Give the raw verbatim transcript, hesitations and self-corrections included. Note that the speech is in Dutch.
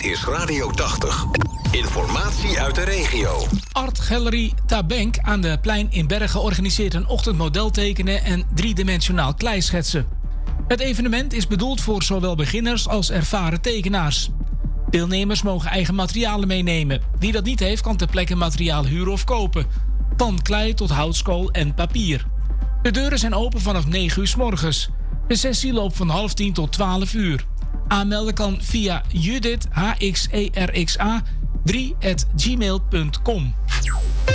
is Radio tachtig. Informatie uit de regio. Art Gallery Tabenk aan de Plein in Bergen organiseert een ochtendmodel tekenen en driedimensionaal kleischetsen. Het evenement is bedoeld voor zowel beginners als ervaren tekenaars. Deelnemers mogen eigen materialen meenemen. Wie dat niet heeft, kan ter plekke materiaal huren of kopen. Van klei tot houtskool en papier. De deuren zijn open vanaf negen uur 's morgens. De sessie loopt van half tien tot twaalf uur. Aanmelden kan via judith h x e r x a drie at gmail punt com.